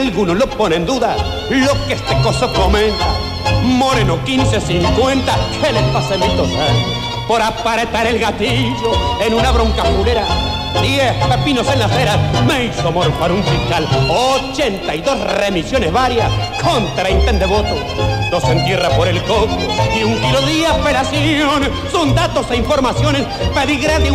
alguno lo pone en duda lo que este coso comenta. Moreno 1550, ¿qué le pasa a mi tosar? Por apretar el gatillo en una bronca fulera. 10 pepinos en la acera me hizo morfar un fiscal. 82 remisiones varias con 30 de voto. 2 en tierra por el coco y 1 kilo de apelación. Son datos e informaciones. Pedigrí de